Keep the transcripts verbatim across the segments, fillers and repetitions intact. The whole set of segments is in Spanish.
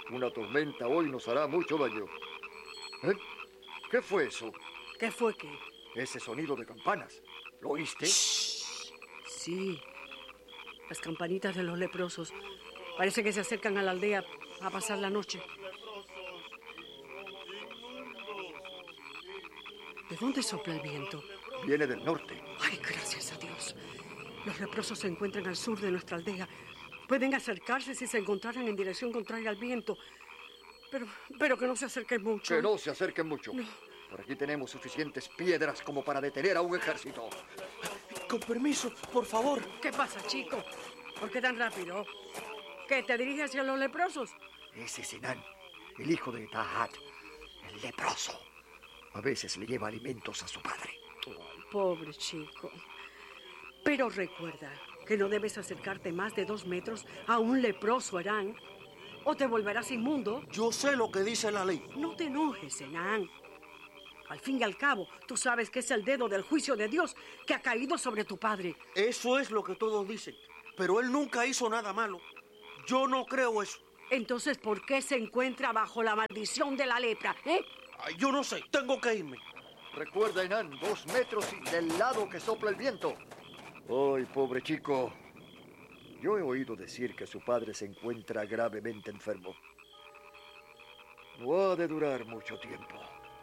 Una tormenta hoy nos hará mucho daño. ¿Eh? ¿Qué fue eso? ¿Qué fue qué? Ese sonido de campanas. ¿Lo oíste? Shh. Sí, las campanitas de los leprosos. Parece que se acercan a la aldea a pasar la noche. ¿De dónde sopla el viento? Viene del norte. Ay, gracias a Dios. Los leprosos se encuentran al sur de nuestra aldea. Pueden acercarse si se encontraran en dirección contraria al viento. Pero, pero que no se acerquen mucho. Que no se acerquen mucho. No. Por aquí tenemos suficientes piedras como para detener a un ejército. Con permiso, por favor. ¿Qué pasa, chico? ¿Por qué tan rápido? ¿Qué, te diriges hacia los leprosos? Ese es Enán, el hijo de Tahat, el leproso. A veces le lleva alimentos a su padre. Ay, pobre chico. Pero recuerda que no debes acercarte más de dos metros a un leproso, Enán, o te volverás inmundo. Yo sé lo que dice la ley. No te enojes, Enán. Al fin y al cabo, tú sabes que es el dedo del juicio de Dios que ha caído sobre tu padre. Eso es lo que todos dicen. Pero él nunca hizo nada malo. Yo no creo eso. Entonces, ¿por qué se encuentra bajo la maldición de la lepra, eh? Ay, yo no sé, tengo que irme. Recuerda, Enán, dos metros y del lado que sopla el viento. Ay, pobre chico. Yo he oído decir que su padre se encuentra gravemente enfermo. No ha de durar mucho tiempo.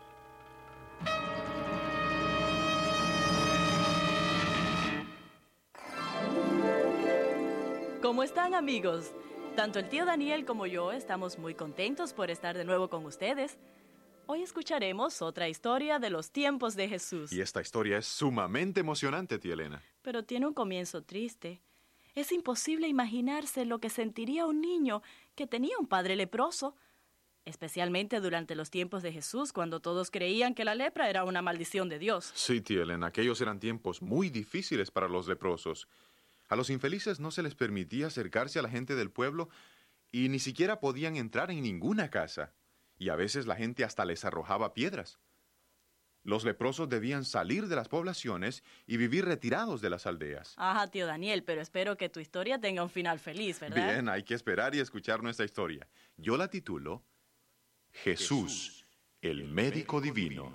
¿Cómo están, amigos? Tanto el tío Daniel como yo estamos muy contentos por estar de nuevo con ustedes. Hoy escucharemos otra historia de los tiempos de Jesús. Y esta historia es sumamente emocionante, tía Elena. Pero tiene un comienzo triste. Es imposible imaginarse lo que sentiría un niño que tenía un padre leproso, especialmente durante los tiempos de Jesús, cuando todos creían que la lepra era una maldición de Dios. Sí, tía Elena, aquellos eran tiempos muy difíciles para los leprosos. A los infelices no se les permitía acercarse a la gente del pueblo y ni siquiera podían entrar en ninguna casa. Y a veces la gente hasta les arrojaba piedras. Los leprosos debían salir de las poblaciones y vivir retirados de las aldeas. Ajá, tío Daniel, pero espero que tu historia tenga un final feliz, ¿verdad? Bien, hay que esperar y escuchar nuestra historia. Yo la titulo Jesús, el médico divino.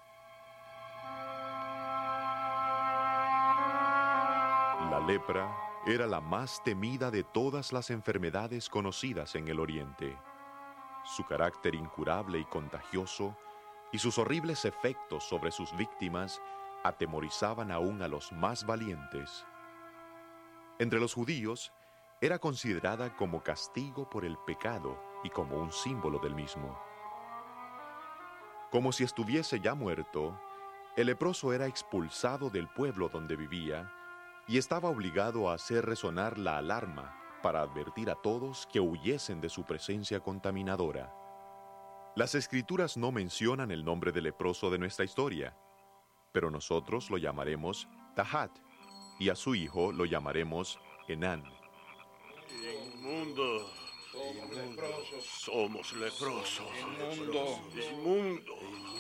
La lepra era la más temida de todas las enfermedades conocidas en el Oriente. Su carácter incurable y contagioso y sus horribles efectos sobre sus víctimas atemorizaban aún a los más valientes. Entre los judíos, era considerada como castigo por el pecado y como un símbolo del mismo. Como si estuviese ya muerto, el leproso era expulsado del pueblo donde vivía y estaba obligado a hacer resonar la alarma para advertir a todos que huyesen de su presencia contaminadora. Las Escrituras no mencionan el nombre del leproso de nuestra historia, pero nosotros lo llamaremos Tahat, y a su hijo lo llamaremos Enán. Inmundo. Somos leprosos. Somos leprosos. Inmundo. Inmundo.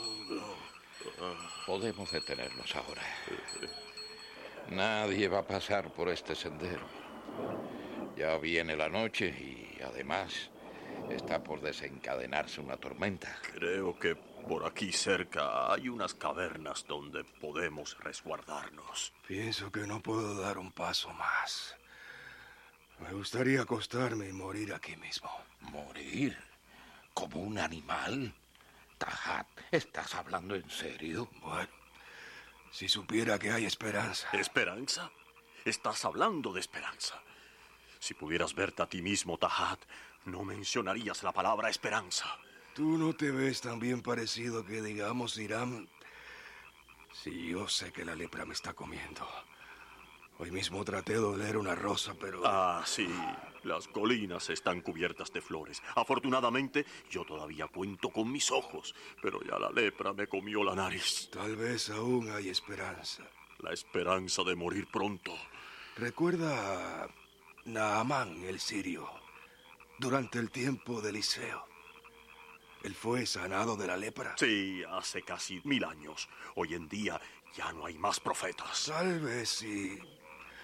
Podemos detenernos ahora. Nadie va a pasar por este sendero. Ya viene la noche y, además, está por desencadenarse una tormenta. Creo que por aquí cerca hay unas cavernas donde podemos resguardarnos. Pienso que no puedo dar un paso más. Me gustaría acostarme y morir aquí mismo. ¿Morir? ¿Como un animal? Tahat, ¿estás hablando en serio? Bueno, si supiera que hay esperanza. ¿Esperanza? Estás hablando de esperanza. Si pudieras verte a ti mismo, Tahat, no mencionarías la palabra esperanza. Tú no te ves tan bien parecido que digamos, Hiram. Sí, yo sé que la lepra me está comiendo. Hoy mismo traté de oler una rosa, pero... Ah, sí. Las colinas están cubiertas de flores. Afortunadamente, yo todavía cuento con mis ojos, pero ya la lepra me comió la nariz. Tal vez aún hay esperanza. La esperanza de morir pronto. Recuerda a Naamán, el sirio, durante el tiempo de Eliseo. ¿Él fue sanado de la lepra? Sí, hace casi mil años. Hoy en día ya no hay más profetas. Tal vez sí.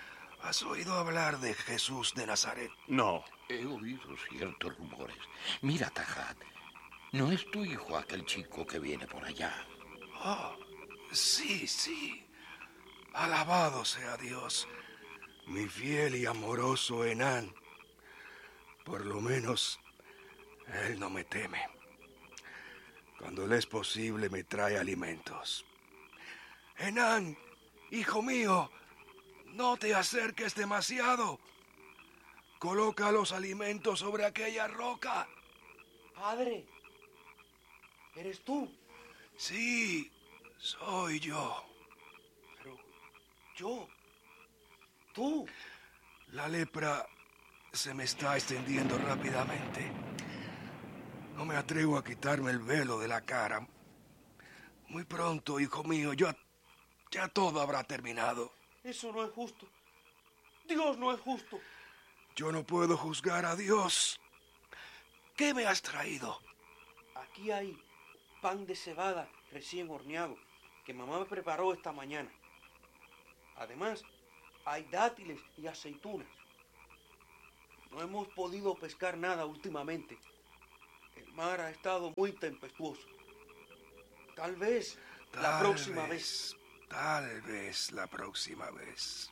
¿Has oído hablar de Jesús de Nazaret? No. He oído ciertos rumores. Mira, Tahat, ¿no es tu hijo aquel chico que viene por allá? Oh, sí, sí. Alabado sea Dios, mi fiel y amoroso Enán. Por lo menos, él no me teme. Cuando le es posible, me trae alimentos. Enán, hijo mío, no te acerques demasiado. Coloca los alimentos sobre aquella roca. Padre, ¿eres tú? Sí, soy yo. Pero yo, tú. La lepra se me está extendiendo rápidamente. No me atrevo a quitarme el velo de la cara. Muy pronto, hijo mío, ya, ya todo habrá terminado. Eso no es justo. Dios no es justo. Yo no puedo juzgar a Dios. ¿Qué me has traído? Aquí hay pan de cebada recién horneado que mamá me preparó esta mañana. Además, hay dátiles y aceitunas. No hemos podido pescar nada últimamente. El mar ha estado muy tempestuoso. Tal vez Tal la próxima vez, vez. Tal vez la próxima vez.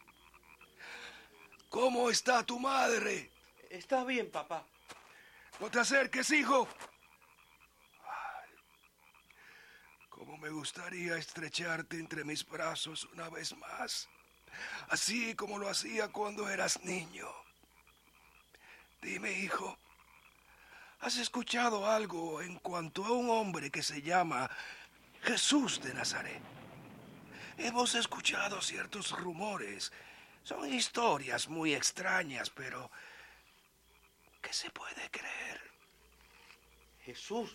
¿Cómo está tu madre? Está bien, papá. No te acerques, hijo. Ay, cómo me gustaría estrecharte entre mis brazos una vez más, así como lo hacía cuando eras niño. Dime, hijo, ¿has escuchado algo en cuanto a un hombre que se llama Jesús de Nazaret? Hemos escuchado ciertos rumores. Son historias muy extrañas, pero ¿qué se puede creer? Jesús.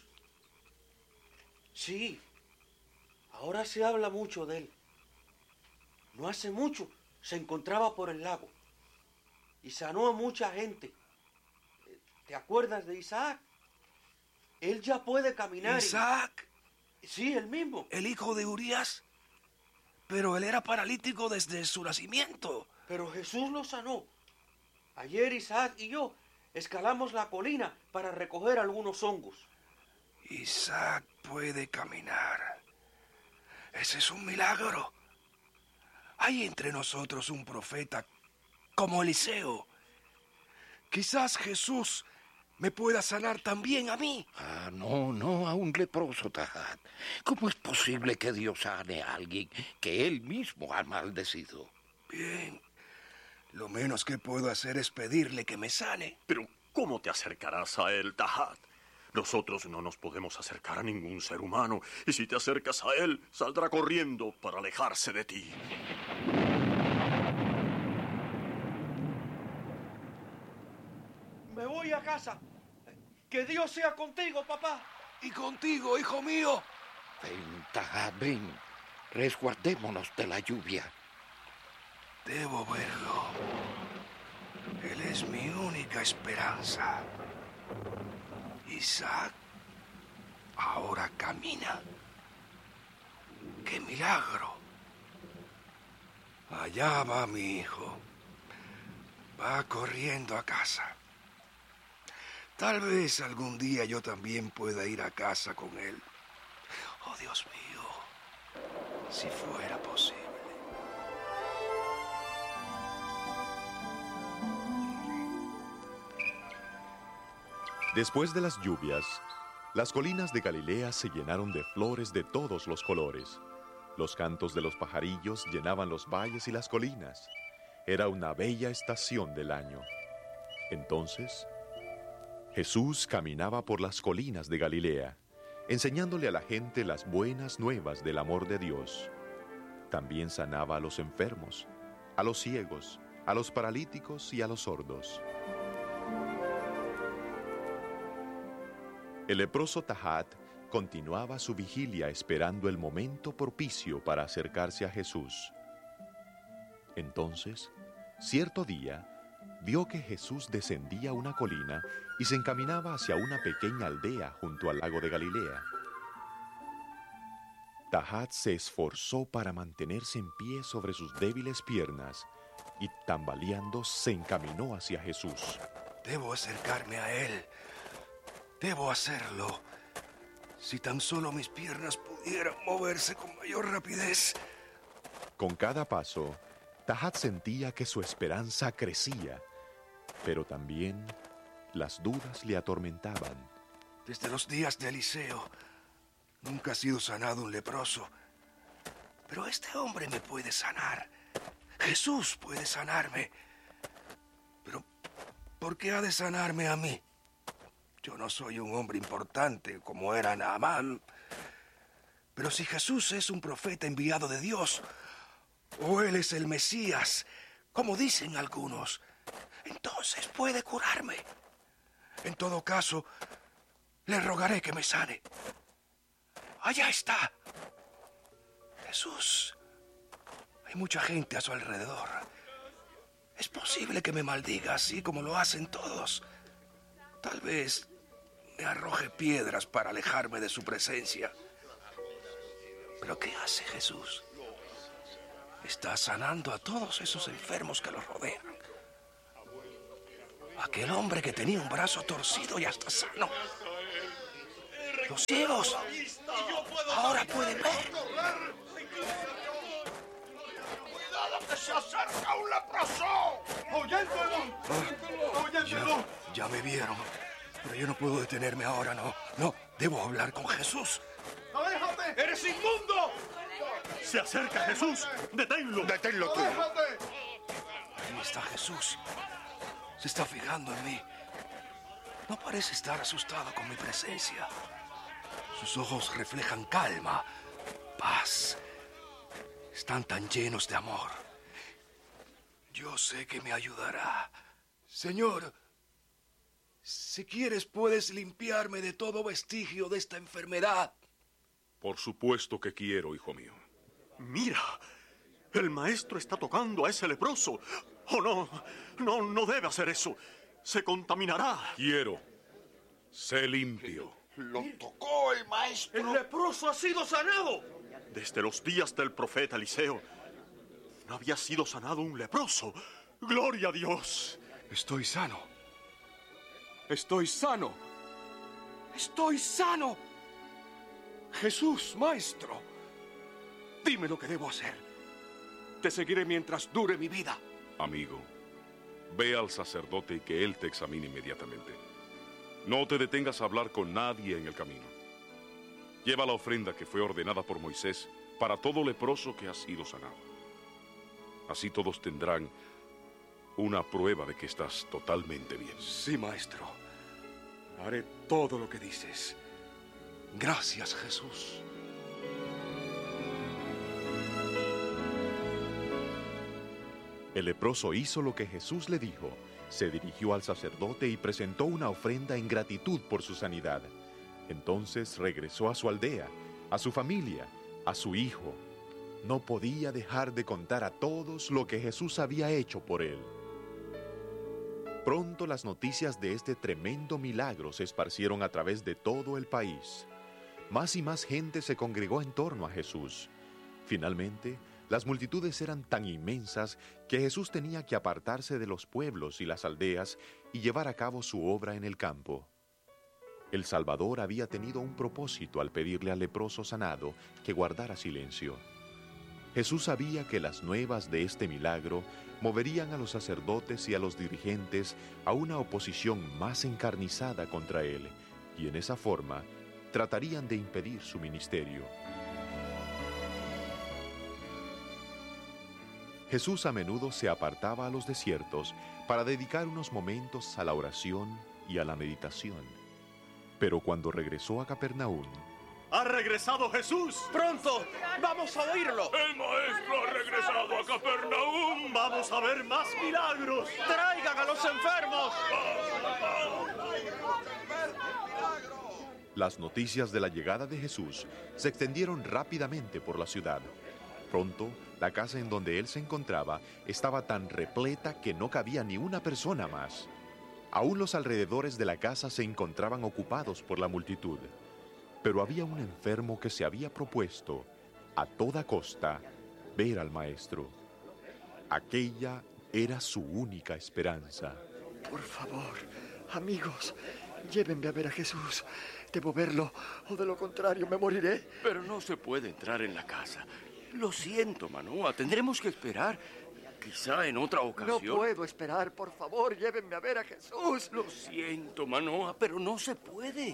Sí. Ahora se habla mucho de él. No hace mucho se encontraba por el lago y sanó a mucha gente. ¿Te acuerdas de Isaac? Él ya puede caminar. ¿Isaac? Y... Sí, él mismo. ¿El hijo de Urías? Pero él era paralítico desde su nacimiento. Pero Jesús lo sanó. Ayer Isaac y yo escalamos la colina para recoger algunos hongos. Isaac puede caminar. Ese es un milagro. Hay entre nosotros un profeta como Eliseo. Quizás Jesús me pueda sanar también a mí. Ah, no, no, a un leproso, Tahat. ¿Cómo es posible que Dios sane a alguien que él mismo ha maldecido? Bien, lo menos que puedo hacer es pedirle que me sane. Pero, ¿cómo te acercarás a él, Tahat? Nosotros no nos podemos acercar a ningún ser humano, y si te acercas a él, saldrá corriendo para alejarse de ti. Me voy a casa. Que Dios sea contigo, papá. Y contigo, hijo mío. Ven, Tahat, ven. Resguardémonos de la lluvia. Debo verlo. Él es mi única esperanza. Isaac ahora camina. ¡Qué milagro! Allá va mi hijo. Va corriendo a casa. Tal vez algún día yo también pueda ir a casa con él. Oh, Dios mío, si fuera posible. Después de las lluvias, las colinas de Galilea se llenaron de flores de todos los colores. Los cantos de los pajarillos llenaban los valles y las colinas. Era una bella estación del año. Entonces, Jesús caminaba por las colinas de Galilea, enseñándole a la gente las buenas nuevas del amor de Dios. También sanaba a los enfermos, a los ciegos, a los paralíticos y a los sordos. El leproso Tahat continuaba su vigilia esperando el momento propicio para acercarse a Jesús. Entonces, cierto día, vio que Jesús descendía una colina y se encaminaba hacia una pequeña aldea junto al lago de Galilea. Tahat se esforzó para mantenerse en pie sobre sus débiles piernas y tambaleando se encaminó hacia Jesús. Debo acercarme a él. Debo hacerlo. Si tan solo mis piernas pudieran moverse con mayor rapidez. Con cada paso, Tahat sentía que su esperanza crecía, pero también las dudas le atormentaban. Desde los días de Eliseo, nunca ha sido sanado un leproso. Pero este hombre me puede sanar. Jesús puede sanarme. Pero, ¿por qué ha de sanarme a mí? Yo no soy un hombre importante como era Naamán. Pero si Jesús es un profeta enviado de Dios, o él es el Mesías, como dicen algunos, entonces puede curarme. En todo caso, le rogaré que me sane. Allá está. Jesús. Hay mucha gente a su alrededor. Es posible que me maldiga así como lo hacen todos. Tal vez me arroje piedras para alejarme de su presencia. ¿Pero qué hace Jesús? Está sanando a todos esos enfermos que lo rodean. Aquel hombre que tenía un brazo torcido ya está sano. Los ciegos ahora pueden ver. ¡Cuidado que se acerca un leproso! ¡Ahuyéntelo! ¡Ahuyéntelo! Ya, ya me vieron, pero yo no puedo detenerme ahora, no. No, debo hablar con Jesús. ¡Aléjate! ¡Eres inmundo! ¡Se acerca Jesús! ¡Deténlo! ¡Deténlo tú! ¡Aléjate! Ahí está Jesús. Se está fijando en mí. No parece estar asustado con mi presencia. Sus ojos reflejan calma, paz. Están tan llenos de amor. Yo sé que me ayudará. Señor, si quieres puedes limpiarme de todo vestigio de esta enfermedad. Por supuesto que quiero, hijo mío. Mira, el maestro está tocando a ese leproso. Oh, no, no, no debe hacer eso. Se contaminará. Quiero. Sé limpio. ¡Lo tocó el maestro! ¡El leproso ha sido sanado! Desde los días del profeta Eliseo, no había sido sanado un leproso. ¡Gloria a Dios! Estoy sano. Estoy sano. Estoy sano. Jesús, maestro. Dime lo que debo hacer. Te seguiré mientras dure mi vida. Amigo, ve al sacerdote y que él te examine inmediatamente. No te detengas a hablar con nadie en el camino. Lleva la ofrenda que fue ordenada por Moisés para todo leproso que ha sido sanado. Así todos tendrán una prueba de que estás totalmente bien. Sí, maestro. Haré todo lo que dices. Gracias, Jesús. El leproso hizo lo que Jesús le dijo. Se dirigió al sacerdote y presentó una ofrenda en gratitud por su sanidad. Entonces regresó a su aldea, a su familia, a su hijo. No podía dejar de contar a todos lo que Jesús había hecho por él. Pronto las noticias de este tremendo milagro se esparcieron a través de todo el país. Más y más gente se congregó en torno a Jesús. Finalmente, las multitudes eran tan inmensas que Jesús tenía que apartarse de los pueblos y las aldeas y llevar a cabo su obra en el campo. El Salvador había tenido un propósito al pedirle al leproso sanado que guardara silencio. Jesús sabía que las nuevas de este milagro moverían a los sacerdotes y a los dirigentes a una oposición más encarnizada contra él, y en esa forma tratarían de impedir su ministerio. Jesús a menudo se apartaba a los desiertos para dedicar unos momentos a la oración y a la meditación. Pero cuando regresó a Capernaum, ¡ha regresado Jesús! ¡Pronto! ¡Vamos a oírlo! ¡El maestro ha regresado a Capernaum! ¡Vamos a ver más milagros! ¡Traigan a los enfermos! las noticias de la llegada de Jesús se extendieron rápidamente por la ciudad. Pronto, la casa en donde él se encontraba estaba tan repleta que no cabía ni una persona más. Aún los alrededores de la casa se encontraban ocupados por la multitud. Pero había un enfermo que se había propuesto, a toda costa, ver al maestro. Aquella era su única esperanza. Por favor, amigos, llévenme a ver a Jesús. Debo verlo, o de lo contrario me moriré. Pero no se puede entrar en la casa. Lo siento, Manoa, tendremos que esperar. Quizá en otra ocasión. No puedo esperar, por favor, llévenme a ver a Jesús. Lo siento, Manoa, pero no se puede.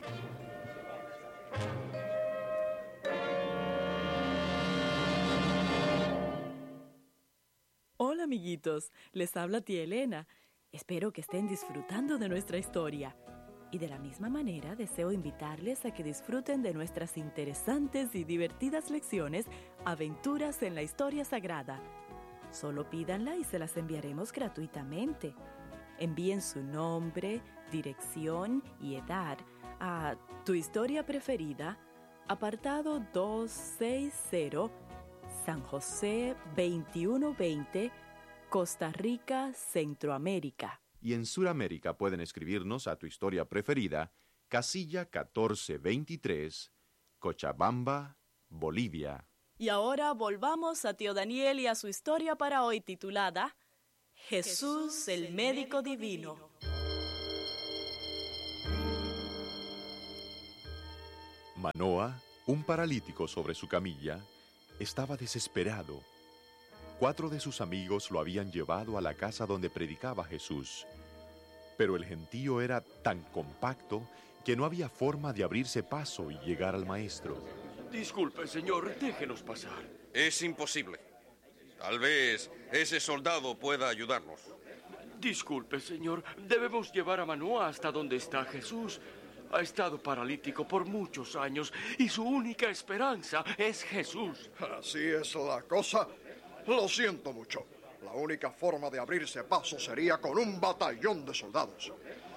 Hola, amiguitos. Les habla tía Elena. Espero que estén disfrutando de nuestra historia. Y de la misma manera deseo invitarles a que disfruten de nuestras interesantes y divertidas lecciones Aventuras en la Historia Sagrada. Solo pídanla y se las enviaremos gratuitamente. Envíen su nombre, dirección y edad a Tu Historia Preferida, apartado doscientos sesenta, San José veintiuno veinte, Costa Rica, Centroamérica. Y en Sudamérica pueden escribirnos a Tu Historia Preferida, casilla catorce veintitrés, Cochabamba, Bolivia. Y ahora volvamos a tío Daniel y a su historia para hoy titulada Jesús el Médico Divino. Manoa, un paralítico sobre su camilla, estaba desesperado. Cuatro de sus amigos lo habían llevado a la casa donde predicaba Jesús. Pero el gentío era tan compacto que no había forma de abrirse paso y llegar al maestro. Disculpe, señor, déjenos pasar. Es imposible. Tal vez ese soldado pueda ayudarnos. Disculpe, señor, debemos llevar a Manoa hasta donde está Jesús. Ha estado paralítico por muchos años y su única esperanza es Jesús. Así es la cosa. Lo siento mucho. La única forma de abrirse paso sería con un batallón de soldados.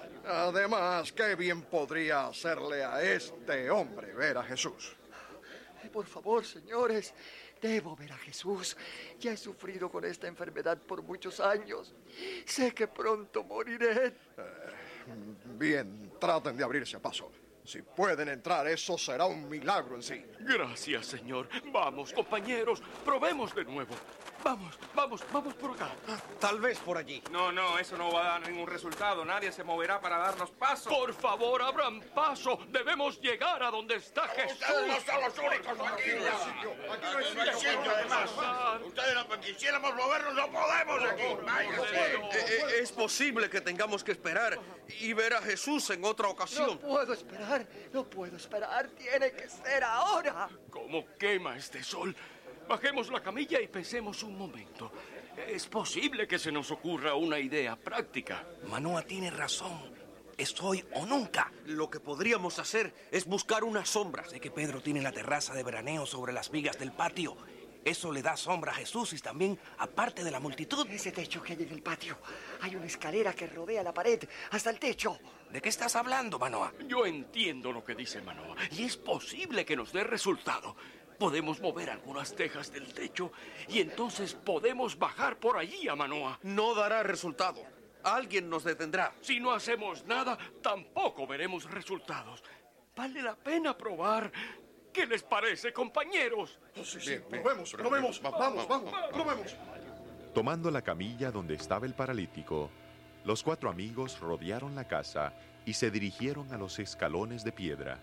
Además, qué bien podría hacerle a este hombre ver a Jesús. Por favor, señores, debo ver a Jesús. Ya he sufrido con esta enfermedad por muchos años. Sé que pronto moriré. Eh, bien, traten de abrirse paso. Si pueden entrar, eso será un milagro en sí. Gracias, señor. Vamos, compañeros, probemos de nuevo. Vamos, vamos, vamos por acá. Tal vez por allí. No, no, eso no va a dar ningún resultado. Nadie se moverá para darnos paso. Por favor, abran paso. Debemos llegar a donde está Jesús. Ustedes no son los únicos aquí. Aquí no hay sitio, además. Ustedes, aunque quisiéramos movernos, no podemos aquí. Váyanse. Es posible que tengamos que esperar y ver a Jesús en otra ocasión. No puedo esperar, no puedo esperar. Tiene que ser ahora. ¿Cómo quema este sol? Bajemos la camilla y pensemos un momento. Es posible que se nos ocurra una idea práctica. Manoa tiene razón. Es hoy o nunca. Lo que podríamos hacer es buscar una sombra. Sé que Pedro tiene la terraza de veraneo sobre las vigas del patio. Eso le da sombra a Jesús y también aparte de la multitud. Ese techo que hay en el patio. Hay una escalera que rodea la pared hasta el techo. ¿De qué estás hablando, Manoa? Yo entiendo lo que dice Manoa y es posible que nos dé resultado. Podemos mover algunas tejas del techo y entonces podemos bajar por allí a Manoa. No dará resultado. Alguien nos detendrá. Si no hacemos nada, tampoco veremos resultados. Vale la pena probar. ¿Qué les parece, compañeros? Sí, sí, bien, probemos, bien, probemos. Vamos, vamos, vamos, vamos, probemos. Tomando la camilla donde estaba el paralítico, los cuatro amigos rodearon la casa y se dirigieron a los escalones de piedra.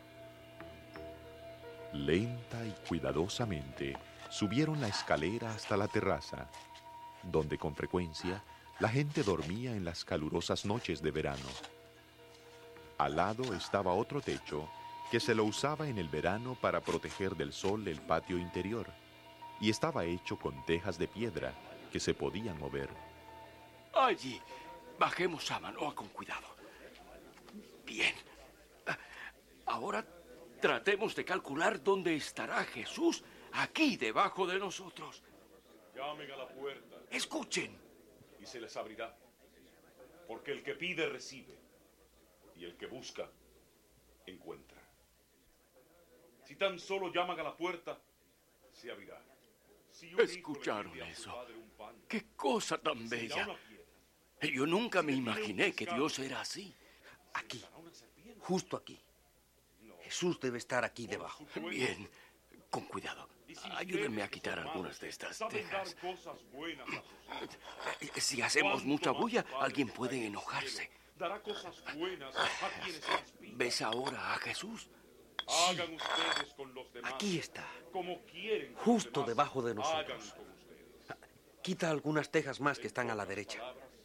Lenta y cuidadosamente subieron la escalera hasta la terraza, donde con frecuencia la gente dormía en las calurosas noches de verano. Al lado estaba otro techo que se lo usaba en el verano para proteger del sol el patio interior, y estaba hecho con tejas de piedra que se podían mover. Allí, bajemos a Manoa con cuidado. Bien. Ahora tratemos de calcular dónde estará Jesús, aquí debajo de nosotros. Llamen a la puerta. Escuchen. Y se les abrirá. Porque el que pide, recibe. Y el que busca, encuentra. Si tan solo llaman a la puerta, se abrirá. Si ¿Escucharon eso? Pan, ¡qué cosa tan bella! Yo nunca me imaginé que Dios era así. Aquí, justo aquí. Jesús debe estar aquí debajo. Bien, con cuidado. Ayúdenme a quitar algunas de estas saben dar tejas. cosas buenas a sus hijos. Si hacemos mucha bulla, alguien puede enojarse. Dará cosas buenas a quienes las pidan. ¿Ves ahora a Jesús? Hagan ustedes con los demás. Aquí está, Como quieren que los justo demás debajo de hagan nosotros. con ustedes. Quita algunas tejas más que están a la derecha.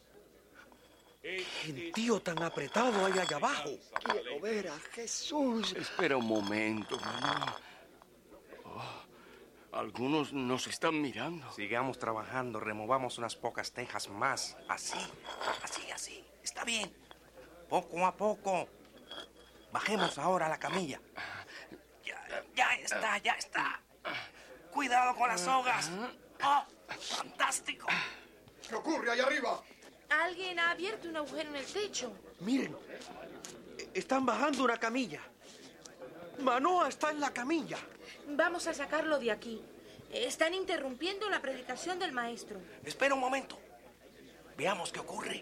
Gentío tan apretado hay allá abajo. Quiero ver a Jesús. Espera un momento, Manoa. Oh, algunos nos están mirando. Sigamos trabajando, removamos unas pocas tejas más. Así, así, así. Está bien. Poco a poco. Bajemos ahora a la camilla. Ya, ya está, ya está. Cuidado con las sogas. ¡Oh, fantástico! ¿Qué ocurre allá arriba? Alguien ha abierto un agujero en el techo. Miren, están bajando una camilla. Manoa está en la camilla. Vamos a sacarlo de aquí. Están interrumpiendo la predicación del maestro. Espera un momento. Veamos qué ocurre.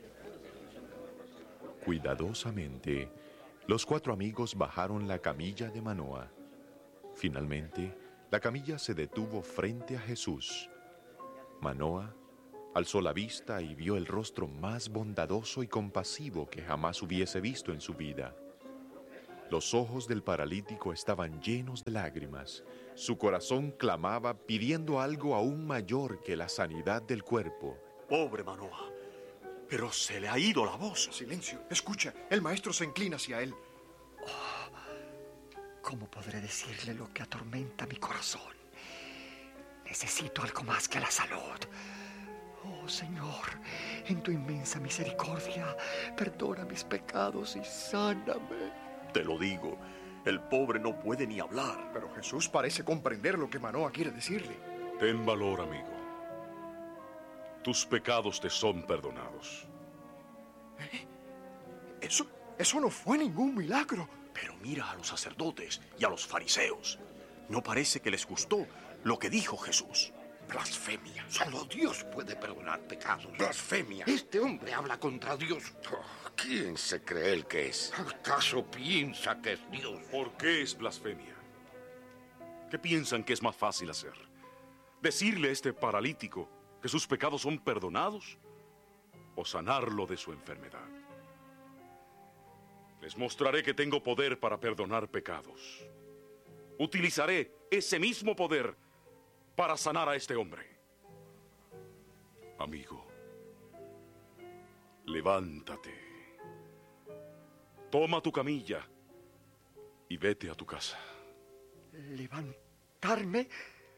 Cuidadosamente, los cuatro amigos bajaron la camilla de Manoa. Finalmente, la camilla se detuvo frente a Jesús. Manoa alzó la vista y vio el rostro más bondadoso y compasivo que jamás hubiese visto en su vida. Los ojos del paralítico estaban llenos de lágrimas. Su corazón clamaba pidiendo algo aún mayor que la sanidad del cuerpo. Pobre Manoa, pero se le ha ido la voz. Silencio, escucha, el maestro se inclina hacia él. ¿Cómo podré decirle lo que atormenta mi corazón? Necesito algo más que la salud. Oh, Señor, en tu inmensa misericordia, perdona mis pecados y sáname. Te lo digo, el pobre no puede ni hablar. Pero Jesús parece comprender lo que Manoa quiere decirle. Ten valor, amigo. Tus pecados te son perdonados. Eso, eso no fue ningún milagro. Pero mira a los sacerdotes y a los fariseos. No parece que les gustó lo que dijo Jesús. Blasfemia. Solo Dios puede perdonar pecados. Blasfemia. Este hombre habla contra Dios. Oh, ¿quién se cree él que es? ¿Acaso piensa que es Dios? ¿Por qué es blasfemia? ¿Qué piensan que es más fácil hacer? ¿Decirle a este paralítico que sus pecados son perdonados? ¿O sanarlo de su enfermedad? Les mostraré que tengo poder para perdonar pecados. Utilizaré ese mismo poder para sanar a este hombre. Amigo, levántate. Toma tu camilla y vete a tu casa. ¿Levantarme?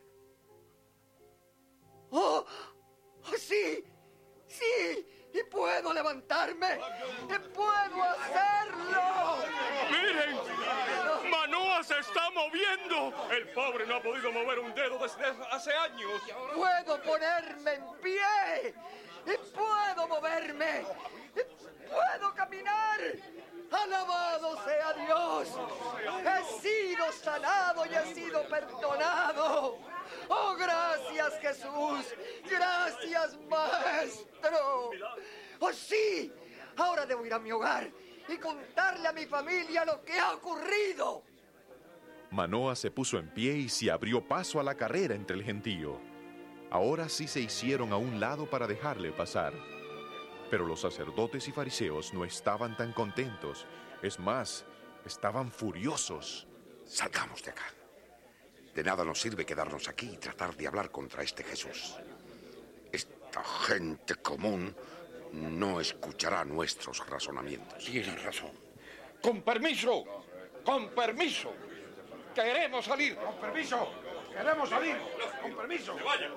¡Oh! ¡Oh, sí! ¡Sí! ¡Y puedo levantarme! ¡Y puedo hacerlo! ¡Miren! ¡Manoa se está moviendo! El pobre no ha podido mover un dedo desde hace años. ¡Puedo ponerme en pie! ¡Y puedo moverme! ¡Y puedo caminar! ¡Alabado sea Dios! ¡He sido sanado y he sido perdonado! ¡Oh, gracias, Jesús! ¡Gracias, Maestro! ¡Oh, sí! Ahora debo ir a mi hogar y contarle a mi familia lo que ha ocurrido. Manoa se puso en pie y se abrió paso a la carrera entre el gentío. Ahora sí se hicieron a un lado para dejarle pasar. Pero los sacerdotes y fariseos no estaban tan contentos. Es más, estaban furiosos. Salgamos de acá. De nada nos sirve quedarnos aquí y tratar de hablar contra este Jesús. Esta gente común no escuchará nuestros razonamientos. Tienes razón. Con permiso, con permiso. Queremos salir. Con permiso, queremos salir. Con permiso. Que vayan.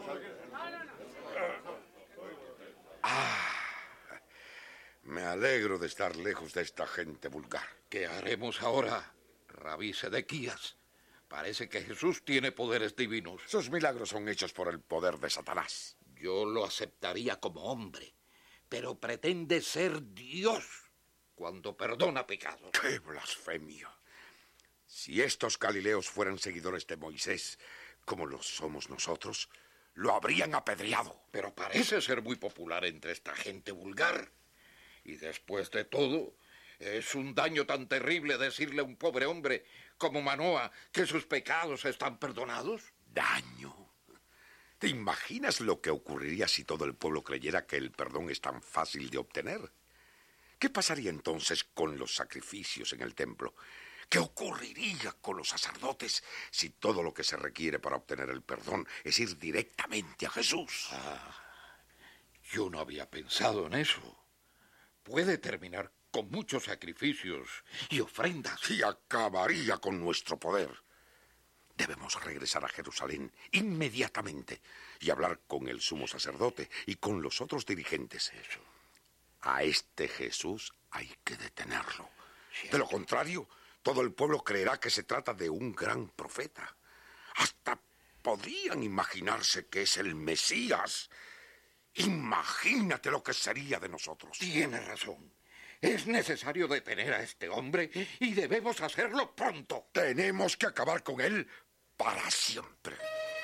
Ah, me alegro de estar lejos de esta gente vulgar. ¿Qué haremos ahora, Rabí Sedequías? Parece que Jesús tiene poderes divinos. Sus milagros son hechos por el poder de Satanás. Yo lo aceptaría como hombre, pero pretende ser Dios cuando perdona pecados. ¡Qué blasfemia! Si estos galileos fueran seguidores de Moisés, como lo somos nosotros, lo habrían apedreado. Pero parece ser muy popular entre esta gente vulgar. Y después de todo, ¿es un daño tan terrible decirle a un pobre hombre como Manoa que sus pecados están perdonados? daño. ¿Te imaginas lo que ocurriría si todo el pueblo creyera que el perdón es tan fácil de obtener? ¿Qué pasaría entonces con los sacrificios en el templo? ¿Qué ocurriría con los sacerdotes si todo lo que se requiere para obtener el perdón es ir directamente a Jesús? Ah, yo no había pensado en eso. Puede terminar con muchos sacrificios y ofrendas. Y acabaría con nuestro poder. Debemos regresar a Jerusalén inmediatamente y hablar con el sumo sacerdote y con los otros dirigentes. Eso. A este Jesús hay que detenerlo. Cierto. De lo contrario, todo el pueblo creerá que se trata de un gran profeta. Hasta podrían imaginarse que es el Mesías. Imagínate lo que sería de nosotros. Tiene razón. Es necesario detener a este hombre y debemos hacerlo pronto. Tenemos que acabar con él para siempre.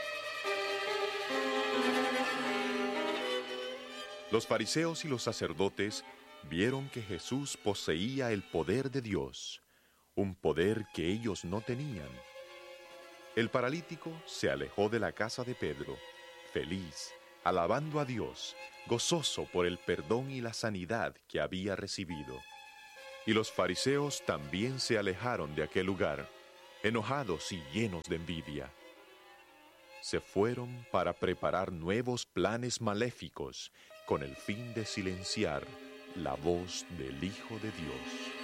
Los fariseos y los sacerdotes vieron que Jesús poseía el poder de Dios, un poder que ellos no tenían. El paralítico se alejó de la casa de Pedro, feliz, alabando a Dios, gozoso por el perdón y la sanidad que había recibido. Y los fariseos también se alejaron de aquel lugar, enojados y llenos de envidia. Se fueron para preparar nuevos planes maléficos con el fin de silenciar la voz del Hijo de Dios.